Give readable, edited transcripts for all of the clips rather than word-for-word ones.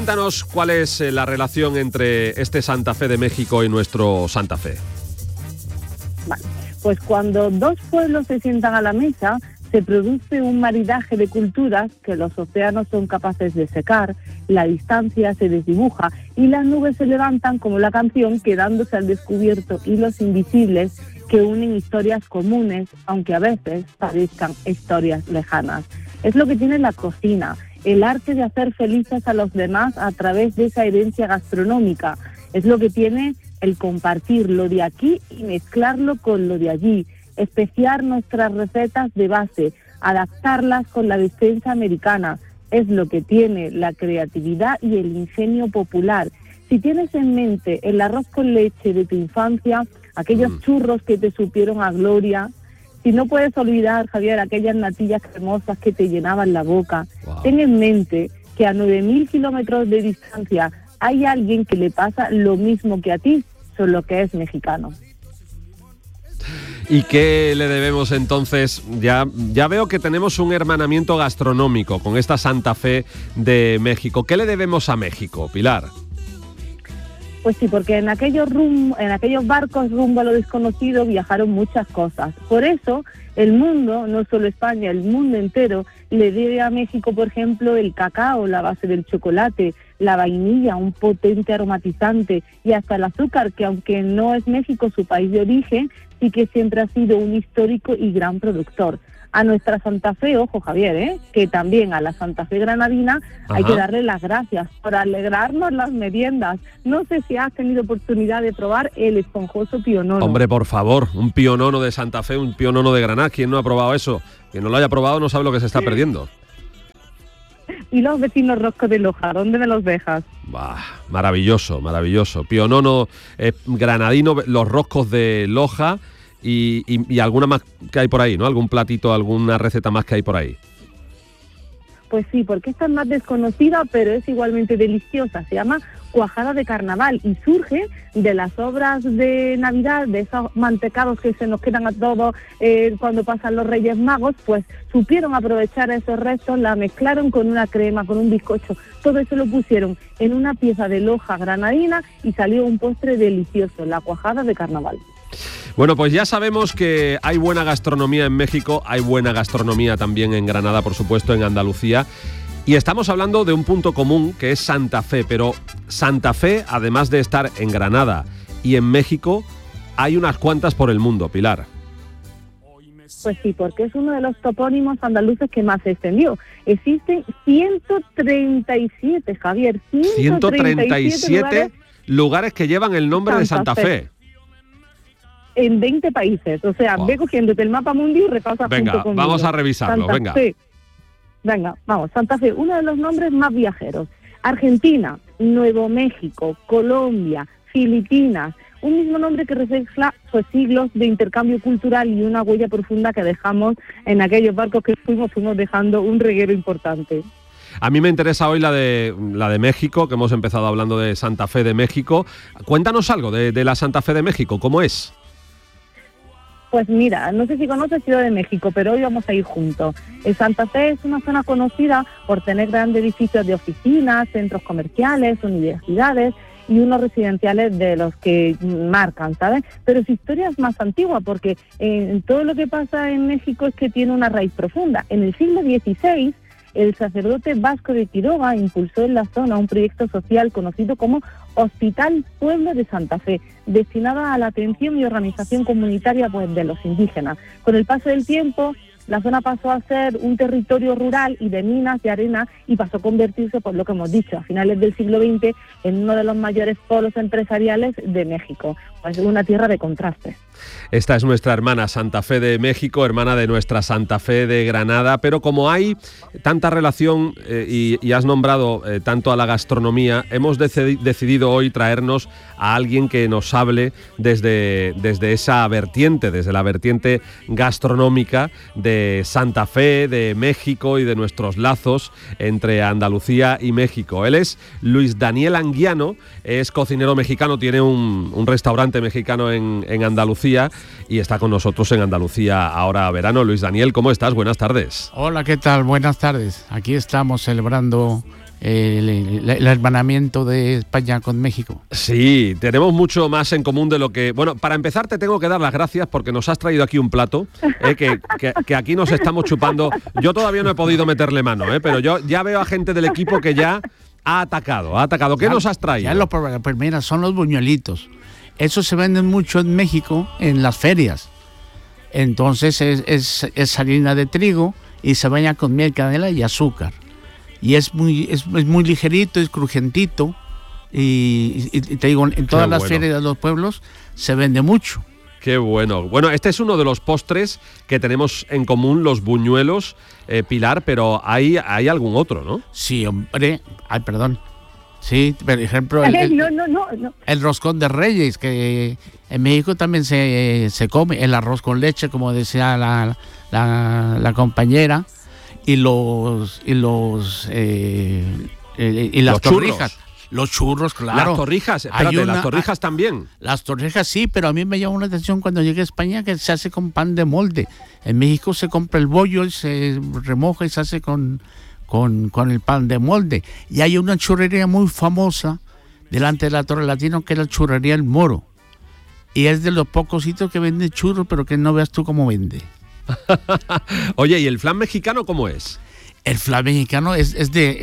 Cuéntanos cuál es la relación entre este Santa Fe de México y nuestro Santa Fe. Vale, pues cuando dos pueblos se sientan a la mesa, se produce un maridaje de culturas que los océanos son capaces de secar, la distancia se desdibuja y las nubes se levantan como la canción, quedándose al descubierto hilos invisibles que unen historias comunes, aunque a veces parezcan historias lejanas. Es lo que tiene la cocina, el arte de hacer felices a los demás a través de esa herencia gastronómica. Es lo que tiene el compartir lo de aquí y mezclarlo con lo de allí, especiar nuestras recetas de base, adaptarlas con la despensa americana. Es lo que tiene la creatividad y el ingenio popular. Si tienes en mente el arroz con leche de tu infancia, aquellos churros que te supieron a gloria, si no puedes olvidar, Javier, aquellas natillas cremosas que te llenaban la boca, ten en mente que a 9.000 kilómetros de distancia hay alguien que le pasa lo mismo que a ti, solo que es mexicano. ¿Y qué le debemos entonces? Ya veo que tenemos un hermanamiento gastronómico con esta Santa Fe de México. ¿Qué le debemos a México, Pilar? Pues sí, porque en aquellos barcos rumbo a lo desconocido viajaron muchas cosas. Por eso el mundo, no solo España, el mundo entero, le debe a México, por ejemplo, el cacao, la base del chocolate, la vainilla, un potente aromatizante, y hasta el azúcar, que aunque no es México su país de origen, sí que siempre ha sido un histórico y gran productor. A nuestra Santa Fe, ojo Javier, que también a la Santa Fe granadina hay que darle las gracias por alegrarnos las meriendas. No sé si has tenido oportunidad de probar el esponjoso pionono. Hombre, por favor, un pionono de Santa Fe, un pionono de Granada. ¿Quién no ha probado eso? Quien no lo haya probado no sabe lo que se está perdiendo. ¿Y los vecinos roscos de Loja? ¿Dónde me los dejas? Bah, maravilloso, maravilloso. Pionono granadino, los roscos de Loja. Y alguna más que hay por ahí, ¿no? Algún platito, alguna receta más que hay por ahí. Pues sí, porque esta es más desconocida, pero es igualmente deliciosa. Se llama cuajada de carnaval y surge de las obras de Navidad, de esos mantecados que se nos quedan a todos cuando pasan los Reyes Magos. Pues supieron aprovechar esos restos, la mezclaron con una crema, con un bizcocho. Todo eso lo pusieron en una pieza de Loja granadina y salió un postre delicioso, la cuajada de carnaval. Bueno, pues ya sabemos que hay buena gastronomía en México, hay buena gastronomía también en Granada, por supuesto, en Andalucía. Y estamos hablando de un punto común que es Santa Fe, pero Santa Fe, además de estar en Granada y en México, hay unas cuantas por el mundo, Pilar. Pues sí, porque es uno de los topónimos andaluces que más se extendió. Existen 137, Javier, 137 lugares que llevan el nombre de Santa Fe. En 20 países, o sea, ve cogiéndote el mapa mundial y repasa junto conmigo. Vamos a revisarlo, Santa venga. Fe. Venga, vamos, Santa Fe, uno de los nombres más viajeros. Argentina, Nuevo México, Colombia, Filipinas, un mismo nombre que refleja pues siglos de intercambio cultural y una huella profunda que dejamos en aquellos barcos que fuimos dejando un reguero importante. A mí me interesa hoy la de México, que hemos empezado hablando de Santa Fe de México. Cuéntanos algo de la Santa Fe de México, ¿cómo es? Pues mira, no sé si conoces Ciudad de México, pero hoy vamos a ir juntos. Santa Fe es una zona conocida por tener grandes edificios de oficinas, centros comerciales, universidades y unos residenciales de los que marcan, ¿sabes? Pero su historia es más antigua porque todo lo que pasa en México es que tiene una raíz profunda. En el siglo XVI, el sacerdote Vasco de Quiroga impulsó en la zona un proyecto social conocido como Hospital Pueblo de Santa Fe, destinado a la atención y organización comunitaria pues, de los indígenas. Con el paso del tiempo, la zona pasó a ser un territorio rural y de minas, de arena, y pasó a convertirse, por lo que hemos dicho, a finales del siglo XX, en uno de los mayores polos empresariales de México. Pues una tierra de contrastes. Esta es nuestra hermana Santa Fe de México, hermana de nuestra Santa Fe de Granada, pero como hay tanta relación y has nombrado tanto a la gastronomía, hemos decidido hoy traernos a alguien que nos hable desde esa vertiente, desde la vertiente gastronómica de Santa Fe, de México y de nuestros lazos entre Andalucía y México. Él es Luis Daniel Anguiano, es cocinero mexicano, tiene un restaurante mexicano en Andalucía y está con nosotros en Andalucía ahora verano. Luis Daniel, ¿cómo estás? Buenas tardes. Hola, ¿qué tal? Buenas tardes. Aquí estamos celebrando el hermanamiento de España con México. Sí, tenemos mucho más en común de lo que... Bueno, para empezar te tengo que dar las gracias porque nos has traído aquí un plato que aquí nos estamos chupando. Yo todavía no he podido meterle mano, pero yo ya veo a gente del equipo que ya ha atacado. ¿Qué nos has traído? Pues mira, son los buñuelitos. Esos se venden mucho en México en las ferias. Entonces es harina de trigo y se baña con miel, canela y azúcar. Y es muy ligerito, es crujentito. Y te digo, en todas las ferias de los pueblos se vende mucho. Qué bueno. Bueno, este es uno de los postres que tenemos en común, los buñuelos, Pilar, pero hay algún otro, ¿no? Sí, hombre. Ay, perdón. Sí, por ejemplo, no. El roscón de Reyes, que en México también se come, el arroz con leche, como decía la compañera, y las torrijas. Los churros, claro. Las torrijas, espérate, las torrijas también. Las torrijas sí, pero a mí me llamó la atención cuando llegué a España que se hace con pan de molde. En México se compra el bollo y se remoja y se hace con el pan de molde. Y hay una churrería muy famosa delante de la Torre Latino que es la churrería El Moro. Y es de los pocos sitios que vende churros, pero que no veas tú cómo vende. Oye, ¿y el flan mexicano cómo es? El flan mexicano es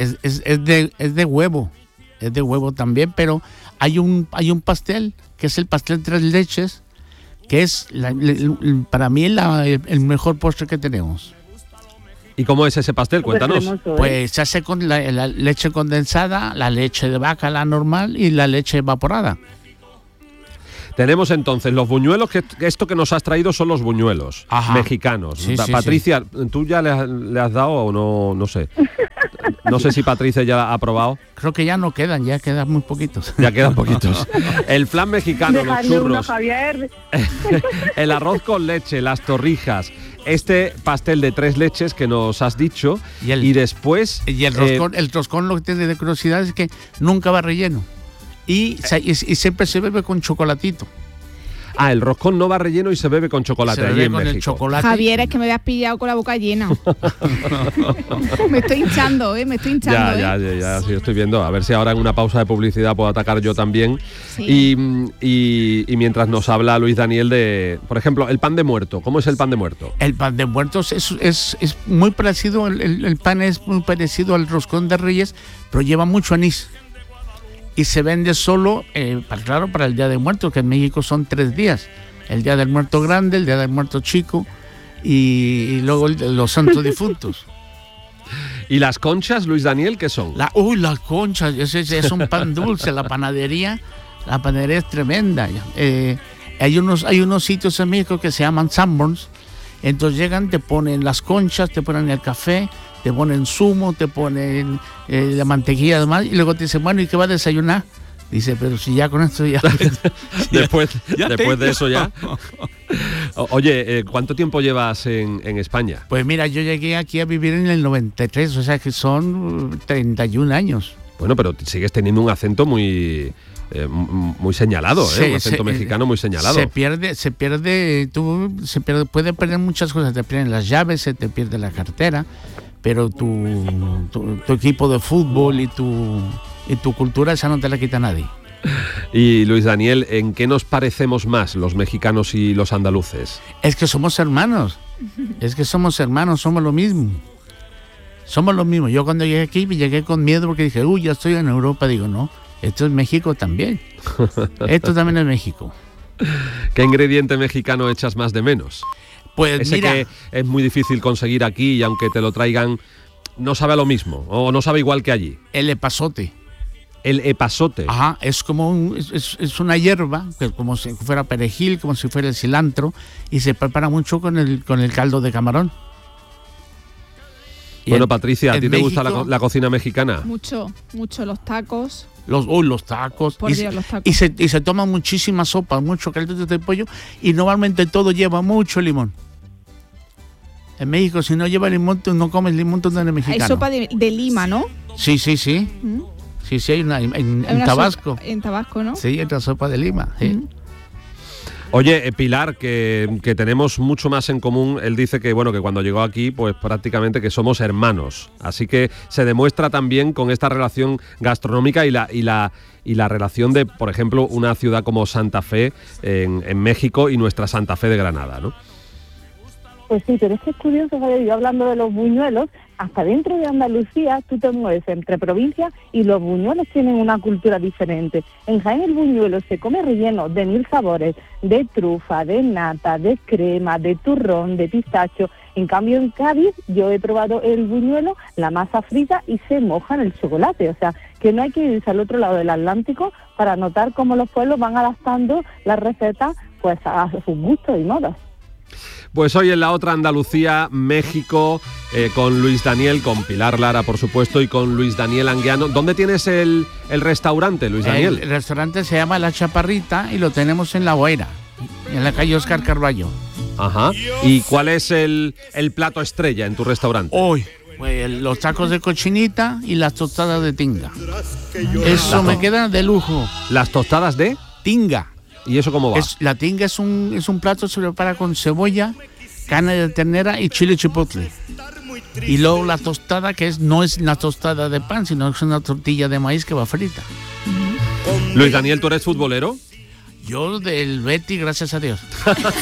de huevo. Es de huevo también, pero hay un pastel, que es el pastel tres leches, que es para mí el mejor postre que tenemos. ¿Y cómo es ese pastel? Cuéntanos. Pues se hace con la leche condensada, la leche de vaca, la normal, y la leche evaporada. Tenemos entonces los buñuelos, que esto que nos has traído son los buñuelos mexicanos. Sí, Patricia, sí. ¿Tú ya le has dado o no? No sé. No sé si Patricia ya ha probado. Creo que ya no quedan, ya quedan muy poquitos. Ya quedan poquitos. El flan mexicano, los churros, uno, Javier. El arroz con leche, las torrijas, este pastel de tres leches que nos has dicho y después... Y el roscón lo que tiene de curiosidad es que nunca va relleno. Y siempre se bebe con chocolatito. Ah, el roscón no va relleno y se bebe con chocolate. Se bebe con el chocolate. Javier, es que me habías pillado con la boca llena. Me estoy hinchando, me estoy hinchando. Ya, sí, estoy viendo. A ver si ahora en una pausa de publicidad puedo atacar yo también. Sí. Y mientras nos habla Luis Daniel de, por ejemplo, el pan de muerto. ¿Cómo es el pan de muerto? El pan de muerto es muy parecido, el pan es muy parecido al roscón de Reyes, pero lleva mucho anís. Y se vende solo, para el Día de Muertos, que en México son 3 días. El Día del Muerto Grande, el Día del Muerto Chico y luego los santos difuntos. ¿Y las conchas, Luis Daniel, qué son? Las conchas, es un pan dulce. La panadería es tremenda. Hay unos sitios en México que se llaman Sanborns. Entonces llegan, te ponen las conchas, te ponen el café, te ponen zumo, te ponen la mantequilla además, y luego te dicen, bueno, ¿y qué va a desayunar? Dice, pero si ya con esto ya... después de eso ya... Oye, ¿cuánto tiempo llevas en España? Pues mira, yo llegué aquí a vivir en el 93, o sea que son 31 años. Bueno, pero sigues teniendo un acento muy señalado, un acento mexicano muy señalado. Se pierde, puede perder muchas cosas, te pierden las llaves, se te pierde la cartera, pero tu equipo de fútbol y tu cultura, esa no te la quita nadie. Y Luis Daniel, ¿en qué nos parecemos más los mexicanos y los andaluces? Es que somos hermanos, somos lo mismo. Somos lo mismo. Yo cuando llegué aquí, llegué con miedo porque dije, ya estoy en Europa. Digo, no, esto es México también. Esto también es México. ¿Qué ingrediente mexicano echas más de menos? Pues ese mira, que es muy difícil conseguir aquí y aunque te lo traigan, no sabe a lo mismo o no sabe igual que allí. El epazote. El epazote. Ajá, es como es una hierba, que como si fuera perejil, como si fuera el cilantro, y se prepara mucho con el caldo de camarón. Bueno, Patricia, ¿a ti te gusta la cocina mexicana? Mucho, los tacos. Los tacos. Por Dios, los tacos. Y se toma muchísima sopa, mucho caldo de pollo, y normalmente todo lleva mucho limón. En México, si no lleva limón, tú no comes limón, tú no eres mexicano. Hay sopa de lima, ¿no? Sí. ¿Mm? Sí, hay una en Tabasco. En Tabasco, ¿no? Sí, hay otra sopa de lima, sí. Oye, Pilar, que tenemos mucho más en común. Él dice que, bueno, que cuando llegó aquí, pues prácticamente que somos hermanos. Así que se demuestra también con esta relación gastronómica y la relación de, por ejemplo, una ciudad como Santa Fe en México y nuestra Santa Fe de Granada, ¿no? Pues sí, pero es que es curioso, Javier, yo hablando de los buñuelos, hasta dentro de Andalucía tú te mueves entre provincias y los buñuelos tienen una cultura diferente. En Jaén el buñuelo se come relleno de 1000 sabores, de trufa, de nata, de crema, de turrón, de pistacho. En cambio en Cádiz yo he probado el buñuelo, la masa frita y se moja en el chocolate. O sea, que no hay que irse al otro lado del Atlántico para notar cómo los pueblos van adaptando las recetas pues a sus gustos y modas. Pues hoy en la otra Andalucía, México, con Luis Daniel, con Pilar Lara, por supuesto, y con Luis Daniel Anguiano. ¿Dónde tienes el restaurante, Luis Daniel? El restaurante se llama La Chaparrita y lo tenemos en La Boera, en la calle Óscar Carballo. Ajá. ¿Y cuál es el plato estrella en tu restaurante? Hoy, pues, los tacos de cochinita y las tostadas de tinga. Eso me queda de lujo. ¿Las tostadas de? Tinga. ¿Y eso cómo va? La tinga es un plato que se prepara con cebolla, carne de ternera y chile chipotle. Y luego la tostada, que no es una tostada de pan, sino que es una tortilla de maíz que va frita. Luis Daniel, ¿tú eres futbolero? Yo del Betis, gracias a Dios.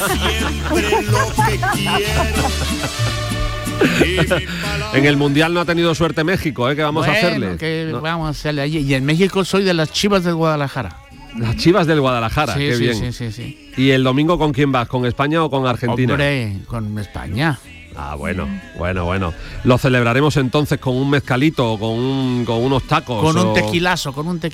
En el Mundial no ha tenido suerte México, ¿eh? ¿Qué vamos a hacerle? No. Vamos a hacerle allí. Y en México soy de las Chivas del Guadalajara. Las Chivas del Guadalajara, sí, qué sí, bien. Sí. ¿Y el domingo con quién vas? ¿Con España o con Argentina? Hombre, con España. Ah, bueno. Lo celebraremos entonces con un mezcalito o con unos tacos. Con un tequilazo.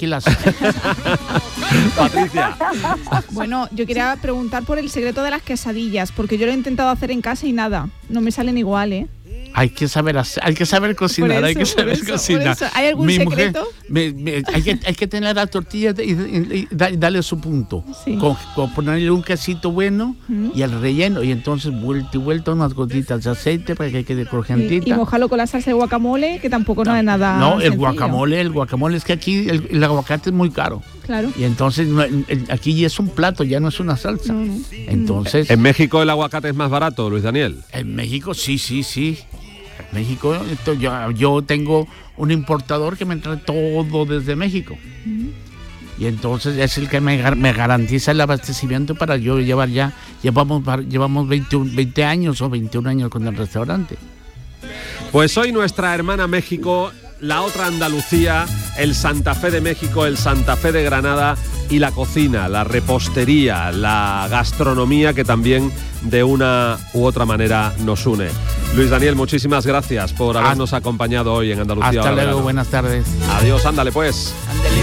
Patricia. Bueno, yo quería preguntar por el secreto de las quesadillas, porque yo lo he intentado hacer en casa y nada, no me salen igual, ¿eh? Hay que saber cocinar, hay que saber cocinar. ¿Hay algún secreto? Hay que tener la tortilla y darle su punto. Sí. Con ponerle un quesito bueno y el relleno, y entonces vuelta y vuelta unas gotitas de aceite para que quede crujientita. Y mojarlo con la salsa de guacamole, que tampoco no es nada No, el sencillo. guacamole es que aquí el aguacate es muy caro. Claro. Y entonces aquí ya es un plato, ya no es una salsa. No. Entonces, ¿en México el aguacate es más barato, Luis Daniel? En México sí. En México yo tengo un importador que me trae todo desde México. Y entonces es el que me garantiza el abastecimiento para yo llevar ya. Llevamos 20 años o 21 años con el restaurante. Pues hoy nuestra hermana México, la otra Andalucía, el Santa Fe de México, el Santa Fe de Granada y la cocina, la repostería, la gastronomía que también de una u otra manera nos une. Luis Daniel, muchísimas gracias por habernos acompañado hoy en Andalucía. Hasta luego, buenas tardes. Adiós, ándale pues.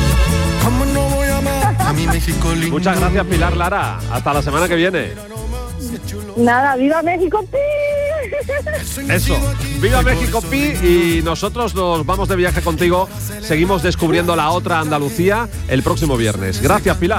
Muchas gracias, Pilar Lara. Hasta la semana que viene. Nada, ¡viva México, pi! Eso, viva México, pi, y nosotros nos vamos de viaje contigo. Seguimos descubriendo la otra Andalucía el próximo viernes. Gracias, Pilar.